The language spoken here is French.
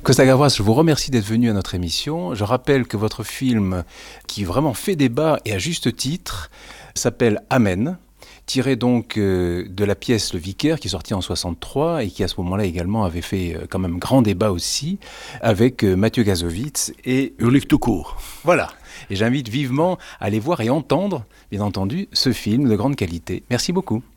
Costa Gavras, je vous remercie d'être venu à notre émission. Je rappelle que votre film, qui vraiment fait débat et à juste titre, s'appelle Amen, tiré donc de la pièce Le Vicaire, qui est sortie en 63 et qui à ce moment-là également avait fait quand même grand débat aussi, avec Mathieu Kassovitz et Ulrich Tukur. Voilà. Et j'invite vivement à aller voir et entendre, bien entendu, ce film de grande qualité. Merci beaucoup.